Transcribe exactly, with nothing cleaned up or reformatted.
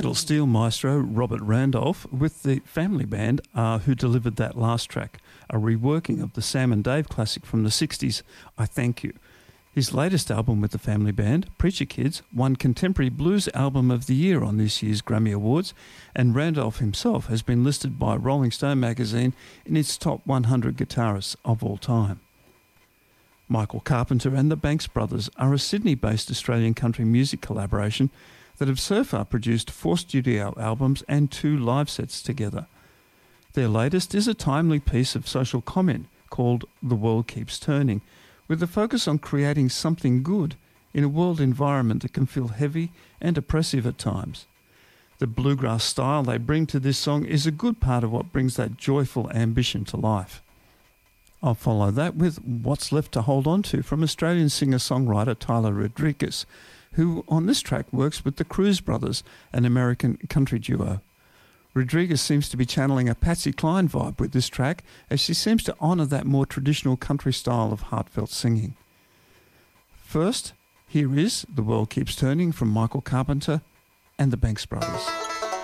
Pedal steel maestro Robert Randolph with the Family Band are who delivered that last track, a reworking of the Sam and Dave classic from the sixties, I Thank You. His latest album with the Family Band, Preacher Kids, won Contemporary Blues Album of the Year on this year's Grammy Awards, and Randolph himself has been listed by Rolling Stone magazine in its top one hundred guitarists of all time. Michael Carpenter and the Banks Brothers are a Sydney-based Australian country music collaboration that have so far produced four studio albums and two live sets together. Their latest is a timely piece of social comment called The World Keeps Turning, with a focus on creating something good in a world environment that can feel heavy and oppressive at times. The bluegrass style they bring to this song is a good part of what brings that joyful ambition to life. I'll follow that with What's Left to Hold On To from Australian singer-songwriter Tyler Rodriguez, who on this track works with the Cruz Brothers, an American country duo. Rodriguez seems to be channeling a Patsy Cline vibe with this track, as she seems to honour that more traditional country style of heartfelt singing. First, here is The World Keeps Turning from Michael Carpenter and the Banks Brothers.